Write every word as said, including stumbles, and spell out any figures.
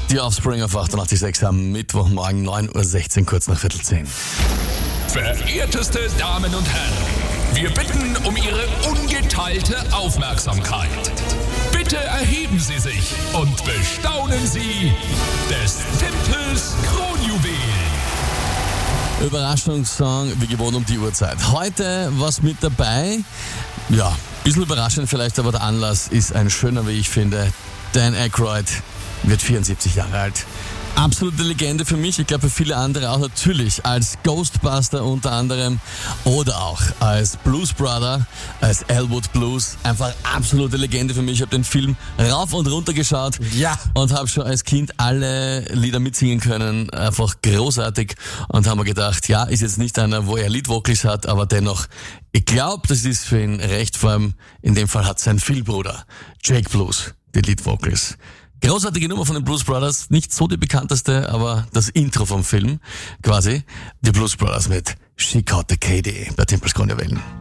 Die Offspring auf achtundachtzig Komma sechs am Mittwochmorgen neun Uhr sechzehn, kurz nach Viertel zehn. Verehrteste Damen und Herren, wir bitten um Ihre ungeteilte Aufmerksamkeit. Bitte erheben Sie sich und bestaunen Sie des Tempels Kronjuwel. Überraschungssong, wie gewohnt um die Uhrzeit. Heute was mit dabei. Ja, ein bisschen überraschend vielleicht, aber der Anlass ist ein schöner, wie ich finde. Dan Aykroyd wird vierundsiebzig Jahre alt. Absolute Legende für mich, ich glaube für viele andere auch, natürlich als Ghostbuster unter anderem oder auch als Blues Brother, als Elwood Blues. Einfach absolute Legende für mich. Ich habe den Film rauf und runter geschaut Ja. und habe schon als Kind alle Lieder mitsingen können. Einfach großartig und haben mir gedacht, ja, ist jetzt nicht einer, wo er Lead-Vocals hat, aber dennoch, ich glaube, das ist für ihn recht, vor allem in dem Fall hat sein Vielbruder Jake Blues die Lead-Vocals. Großartige Nummer von den Blues Brothers, nicht so die bekannteste, aber das Intro vom Film quasi. Die Blues Brothers mit She Caught the K D bei Tempels Kronjuwelen.